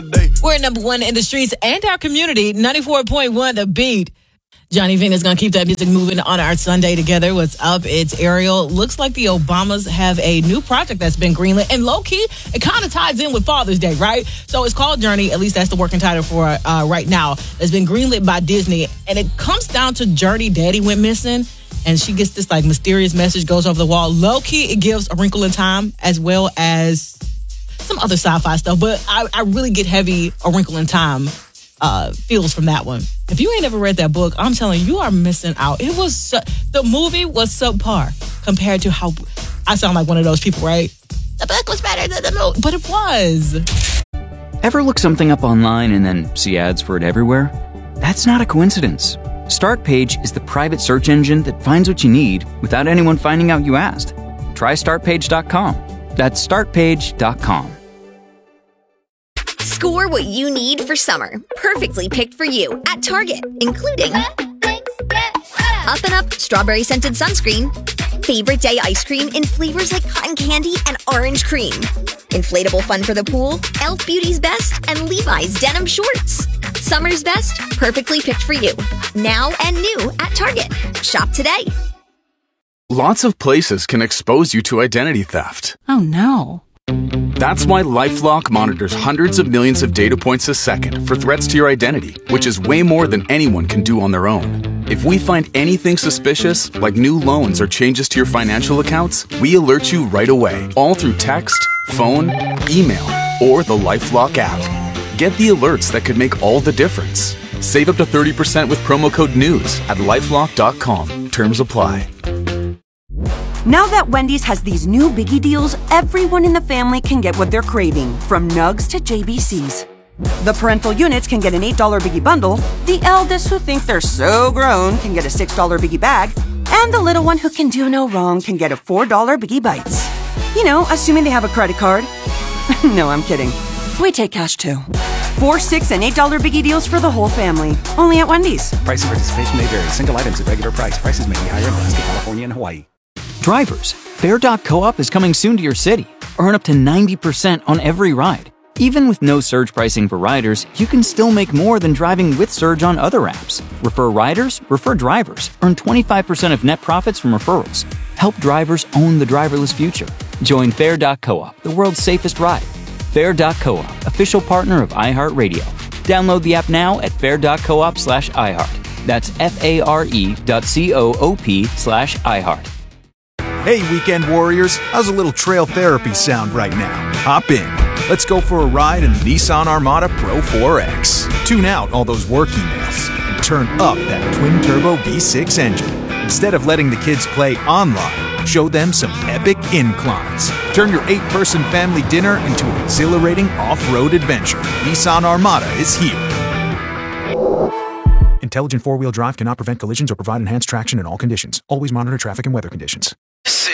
We're number one in the streets and our community, 94.1 The Beat. Johnny Venus going to keep that music moving on our Sunday together. What's up? It's Ariel. Looks like the Obamas have a new project that's been greenlit. And low-key, it kind of ties in with Father's Day, right? So it's called Journey. At least that's the working title for right now. It's been greenlit by Disney. And it comes down to Journey. Daddy went missing. And she gets this like mysterious message, goes over the wall. Low-key, it gives A Wrinkle in Time as well as some other sci-fi stuff. But I really get heavy A Wrinkle in Time feels from that one. If you ain't ever read that book, I'm telling you, you are missing out. It was the movie was subpar compared to how I sound like one of those people, right? The book was better than the movie, but it was. Ever look something up online and then see ads for it everywhere? That's not a coincidence. Startpage is the private search engine that finds what you need without anyone finding out you asked. Try Startpage.com. That's Startpage.com. Score what you need for summer. Perfectly picked for you at Target, including Up and Up strawberry scented sunscreen, favorite day ice cream in flavors like cotton candy and orange cream, inflatable fun for the pool, Elf Beauty's Best, and Levi's denim shorts. Summer's best, perfectly picked for you. Now and new at Target. Shop today. Lots of places can expose you to identity theft. Oh no. That's why LifeLock monitors hundreds of millions of data points a second for threats to your identity, which is way more than anyone can do on their own. If we find anything suspicious, like new loans or changes to your financial accounts, we alert you right away, all through text, phone, email, or the LifeLock app. Get the alerts that could make all the difference. Save up to 30% with promo code NEWS at LifeLock.com. Terms apply. Now that Wendy's has these new biggie deals, everyone in the family can get what they're craving, from nugs to JBCs. The parental units can get an $8 biggie bundle, the eldest who think they're so grown can get a $6 biggie bag, and the little one who can do no wrong can get a $4 biggie bites. You know, assuming they have a credit card. No, I'm kidding. We take cash too. 4, 6, and $8 biggie deals for the whole family. Only at Wendy's. Price and participation may vary. Single items at regular price. Prices may be higher in Alaska, California, and Hawaii. Drivers, Fair.coop is coming soon to your city. Earn up to 90% on every ride. Even with no surge pricing for riders, you can still make more than driving with surge on other apps. Refer riders, refer drivers. Earn 25% of net profits from referrals. Help drivers own the driverless future. Join Fair.coop, the world's safest ride. Fair.coop, official partner of iHeartRadio. Download the app now at fair.coop/iHeart. That's FARE.coop/iHeart. Hey, weekend warriors, how's a little trail therapy sound right now? Hop in. Let's go for a ride in the Nissan Armada Pro 4X. Tune out all those work emails and turn up that twin-turbo V6 engine. Instead of letting the kids play online, show them some epic inclines. Turn your 8-person family dinner into an exhilarating off-road adventure. Nissan Armada is here. Intelligent four-wheel drive cannot prevent collisions or provide enhanced traction in all conditions. Always monitor traffic and weather conditions.